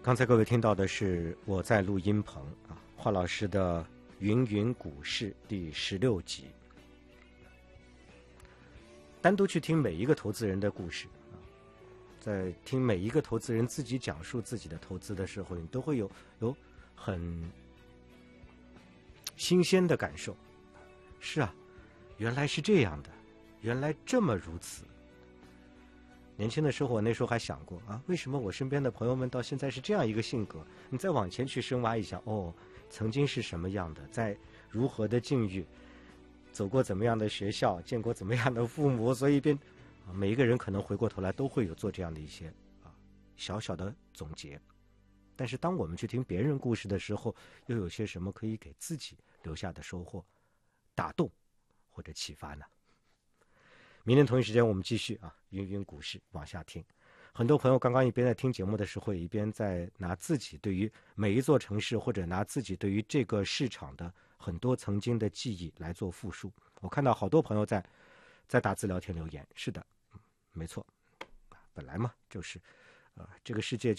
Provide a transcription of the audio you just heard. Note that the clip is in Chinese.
刚才各位听到的是我在录音棚华老师的《云云股市》第16集。单独去听每一个投资人的故事在听每一个投资人自己讲述自己的投资的时候，你都会有很新鲜的感受。是啊，原来是这样的，原来这么如此。年轻的时候，我那时候还想过为什么我身边的朋友们到现在是这样一个性格？你再往前去深挖一下，曾经是什么样的，在如何的境遇，走过怎么样的学校，见过怎么样的父母，所以每一个人可能回过头来都会有做这样的一些小小的总结。但是当我们去听别人故事的时候，又有些什么可以给自己留下的收获、打动或者启发呢？明天同一时间我们继续云云股市往下听。很多朋友刚刚一边在听节目的时候，一边在拿自己对于每一座城市，或者拿自己对于这个市场的很多曾经的记忆来做复述。我看到好多朋友在打字聊天留言。是的，没错，本来嘛就是这个世界